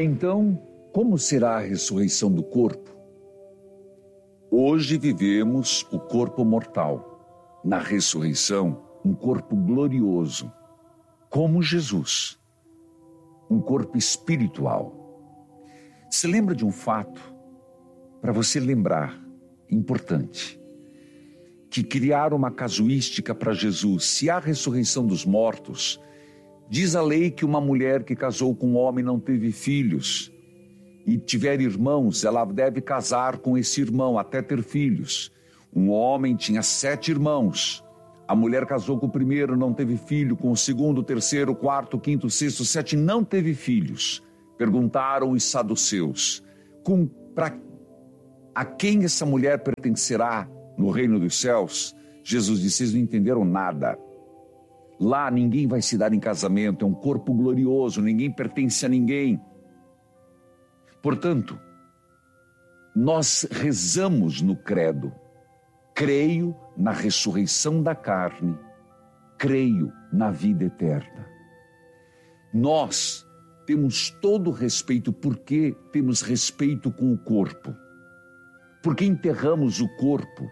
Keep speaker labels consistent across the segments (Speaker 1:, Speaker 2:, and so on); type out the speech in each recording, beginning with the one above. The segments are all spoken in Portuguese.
Speaker 1: Então, como será a ressurreição do corpo? Hoje vivemos o corpo mortal. Na ressurreição, um corpo glorioso, como Jesus. Um corpo espiritual. Se lembra de um fato, para você lembrar, importante, que criaram uma casuística para Jesus. Se há ressurreição dos mortos, diz a lei que uma mulher que casou com um homem não teve filhos e tiver irmãos, ela deve casar com esse irmão até ter filhos. Um homem tinha 7 irmãos. A mulher casou com o primeiro, não teve filho, com o segundo, o terceiro, o quarto, o quinto, o sexto, o 7, não teve filhos. Perguntaram os saduceus, a quem essa mulher pertencerá no reino dos céus? Jesus disse, vocês não entenderam nada. Lá ninguém vai se dar em casamento, é um corpo glorioso, ninguém pertence a ninguém. Portanto, nós rezamos no credo, creio na ressurreição da carne, creio na vida eterna. Nós temos todo o respeito, porque temos respeito com o corpo. Porque enterramos o corpo,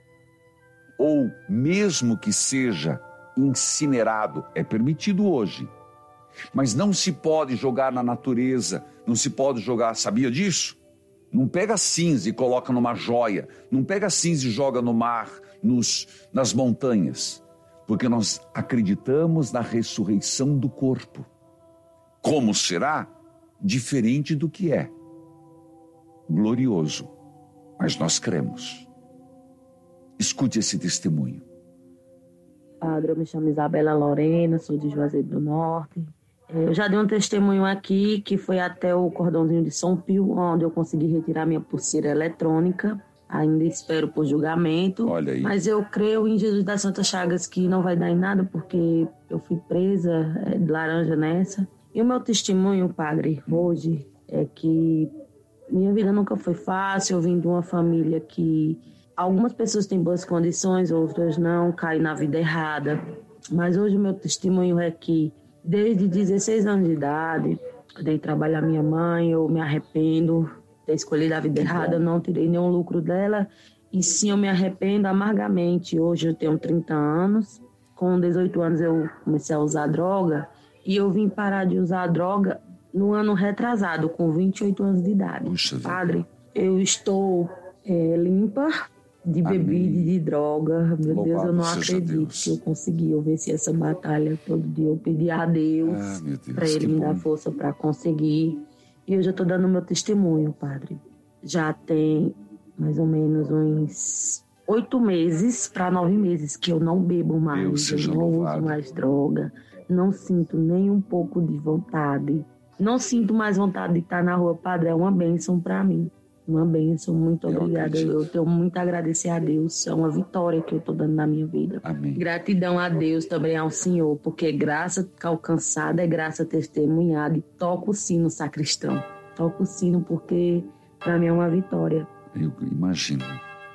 Speaker 1: ou mesmo que seja incinerado, é permitido hoje, mas não se pode jogar na natureza, não se pode jogar, sabia disso? Não pega cinza e coloca numa joia, não pega cinza e joga no mar, nas montanhas, porque nós acreditamos na ressurreição do corpo. Como será? Diferente do que é. Glorioso. Mas nós cremos. Escute esse testemunho.
Speaker 2: Padre, eu me chamo Isabela Lorena, sou de Juazeiro do Norte. Eu já dei um testemunho aqui, que foi até o cordãozinho de São Pio, onde eu consegui retirar minha pulseira eletrônica. Ainda espero por julgamento.
Speaker 1: Olha aí.
Speaker 2: Mas eu creio em Jesus das Santas Chagas que não vai dar em nada, porque eu fui presa de laranja nessa. E o meu testemunho, padre, hoje, é que minha vida nunca foi fácil. Eu vim de uma família que algumas pessoas têm boas condições, outras não, caem na vida errada. Mas hoje o meu testemunho é que, desde 16 anos de idade, eu dei trabalho à minha mãe, eu me arrependo de ter escolhido a vida errada, eu não tirei nenhum lucro dela, e sim, eu me arrependo amargamente. Hoje eu tenho 30 anos, com 18 anos eu comecei a usar droga, e eu vim parar de usar droga no ano retrasado, com 28 anos de idade.
Speaker 1: Puxa,
Speaker 2: padre, eu estou limpa de bebida e de droga. Meu
Speaker 1: Louvado
Speaker 2: Deus, eu não
Speaker 1: seja
Speaker 2: acredito
Speaker 1: Deus.
Speaker 2: que eu consegui. Eu venci essa batalha todo dia. Eu pedi a Deus para Ele me dar força para conseguir. E hoje eu estou dando meu testemunho, padre. Já tem mais ou menos uns 8 meses para 9 meses que eu não bebo mais. Eu não uso mais droga. Não sinto nem um pouco de vontade. Não sinto mais vontade de estar na rua, padre. É uma bênção para mim. Uma bênção, muito obrigada. Eu tenho muito a agradecer a Deus. É uma vitória que eu estou dando na minha vida.
Speaker 1: Amém.
Speaker 2: Gratidão a Deus, também ao Senhor, porque graça alcançada é graça testemunhada. E toco o sino, sacristão. Toco o sino porque para mim é uma vitória.
Speaker 1: Eu imagino.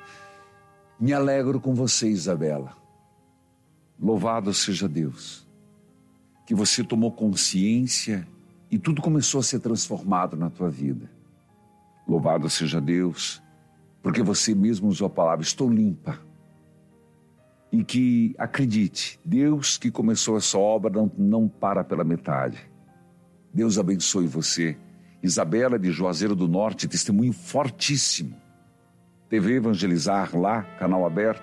Speaker 1: Me alegro com você, Isabela. Louvado seja Deus. Que você tomou consciência e tudo começou a ser transformado na tua vida. Louvado seja Deus, porque você mesmo usou a palavra, estou limpa. E que, acredite, Deus que começou essa obra não para pela metade. Deus abençoe você. Isabela de Juazeiro do Norte, testemunho fortíssimo. TV Evangelizar lá, canal aberto,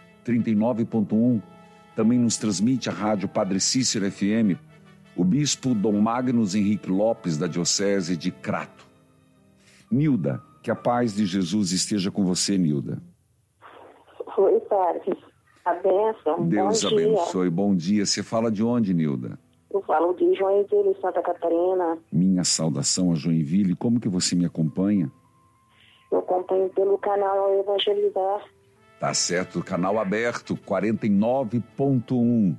Speaker 1: 39.1. Também nos transmite a rádio Padre Cícero FM, o bispo Dom Magnus Henrique Lopes, da Diocese de Crato. Nilda, que a paz de Jesus esteja com você, Nilda.
Speaker 3: Oi, padre. A bênção.
Speaker 1: Deus abençoe. Bom dia. Você fala de onde, Nilda?
Speaker 3: Eu falo de Joinville, Santa Catarina.
Speaker 1: Minha saudação a Joinville. Como que você me acompanha?
Speaker 3: Eu acompanho pelo canal Evangelizar.
Speaker 1: Tá certo, canal aberto, 49.1.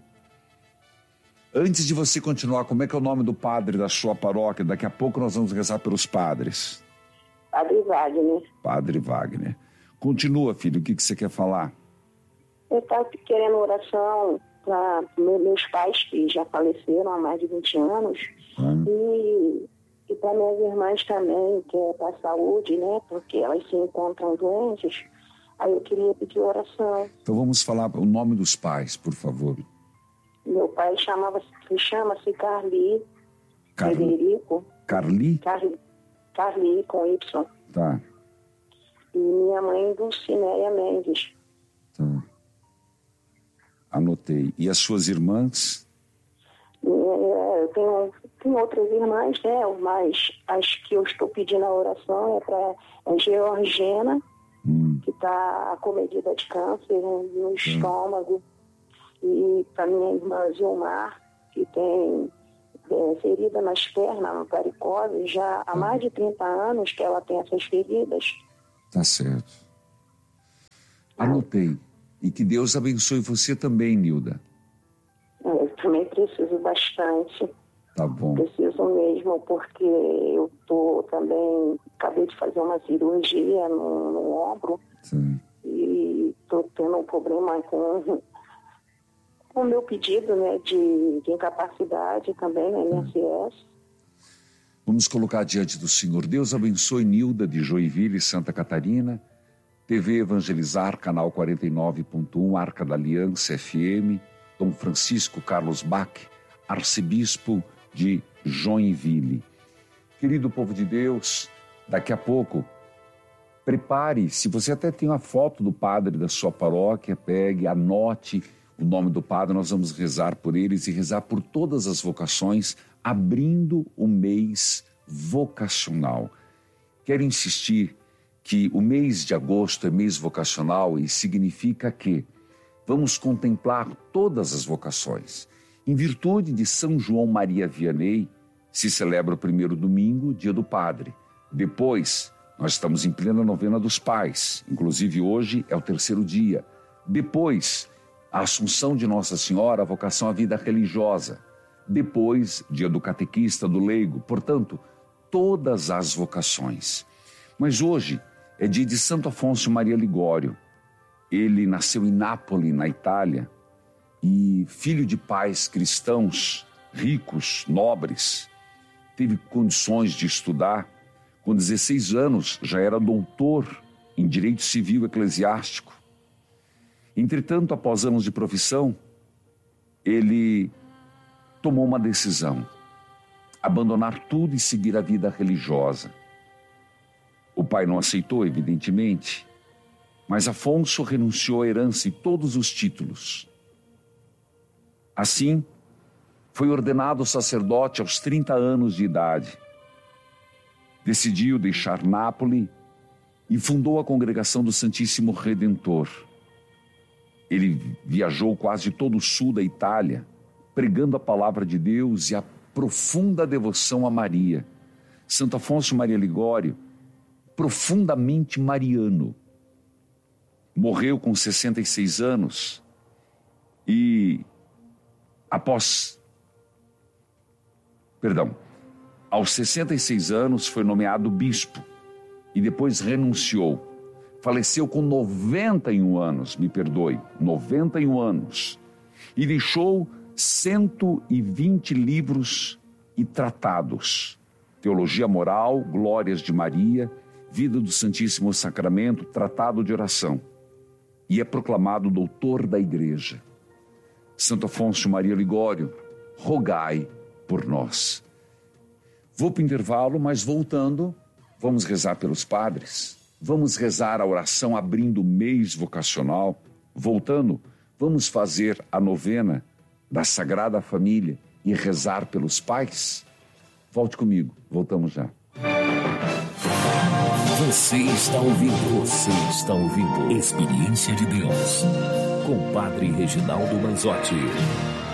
Speaker 1: Antes de você continuar, como é que é o nome do padre da sua paróquia? Daqui a pouco nós vamos rezar pelos padres.
Speaker 3: Padre Wagner.
Speaker 1: Padre Wagner. Continua, filho, o que você quer falar?
Speaker 3: Eu estava querendo oração para meus pais, que já faleceram há mais de 20 anos, e para minhas irmãs também, que é para a saúde, né? Porque elas se encontram doentes. Aí eu queria pedir oração.
Speaker 1: Então vamos falar o nome dos pais, por favor.
Speaker 3: Meu pai chama-se Carli Frederico.
Speaker 1: Carli?
Speaker 3: Carli, com Y.
Speaker 1: Tá.
Speaker 3: E minha mãe, Dulcinéia Mendes.
Speaker 1: Tá. Anotei. E as suas irmãs?
Speaker 3: Eu tenho outras irmãs, né? Mas as que eu estou pedindo a oração é para a Georgina, que está acomedida de câncer no estômago. E para minha irmã Gilmar, que tem ferida nas pernas, varicose, já há mais de 30 anos que ela tem essas feridas.
Speaker 1: Tá certo. Anotei. E que Deus abençoe você também, Nilda.
Speaker 3: Eu também preciso bastante.
Speaker 1: Tá bom.
Speaker 3: Preciso mesmo, porque eu acabei de fazer uma cirurgia no ombro.
Speaker 1: Sim.
Speaker 3: E estou tendo um problema com o meu pedido, né, de incapacidade também na INSS.
Speaker 1: Vamos colocar diante do Senhor. Deus abençoe Nilda de Joinville, Santa Catarina. TV Evangelizar, canal 49.1, Arca da Aliança FM, Dom Francisco Carlos Bach, arcebispo de Joinville. Querido povo de Deus, daqui a pouco, prepare, se você até tem uma foto do padre da sua paróquia, pegue, anote o nome do padre, nós vamos rezar por eles e rezar por todas as vocações, abrindo o mês vocacional. Quero insistir que o mês de agosto é mês vocacional e significa que vamos contemplar todas as vocações. Em virtude de São João Maria Vianney, se celebra o primeiro domingo, dia do Padre. Depois, nós estamos em plena novena dos pais, inclusive hoje é o terceiro dia. Depois, a Assunção de Nossa Senhora, a vocação à vida religiosa. Depois, dia do catequista, do leigo. Portanto, todas as vocações. Mas hoje é dia de Santo Afonso Maria Ligório. Ele nasceu em Nápoles, na Itália, e filho de pais cristãos, ricos, nobres, teve condições de estudar. Com 16 anos, já era doutor em Direito Civil Eclesiástico. Entretanto, após anos de profissão, ele tomou uma decisão: abandonar tudo e seguir a vida religiosa. O pai não aceitou, evidentemente, mas Afonso renunciou à herança e todos os títulos. Assim, foi ordenado sacerdote aos 30 anos de idade. Decidiu deixar Nápoles e fundou a Congregação do Santíssimo Redentor. Ele viajou quase todo o sul da Itália, pregando a palavra de Deus e a profunda devoção a Maria. Santo Afonso Maria Ligório, profundamente mariano, morreu com 66 anos e aos 66 anos foi nomeado bispo e depois renunciou. Faleceu com 91 anos, 91 anos. E deixou 120 livros e tratados. Teologia Moral, Glórias de Maria, Vida do Santíssimo Sacramento, Tratado de Oração. E é proclamado doutor da Igreja. Santo Afonso Maria Ligório, rogai por nós. Vou para o intervalo, mas voltando, vamos rezar pelos padres. Vamos rezar a oração abrindo o mês vocacional. Voltando, vamos fazer a novena da Sagrada Família e rezar pelos pais. Volte comigo, voltamos já.
Speaker 4: Você está ouvindo Experiência de Deus com Padre Reginaldo Manzotti.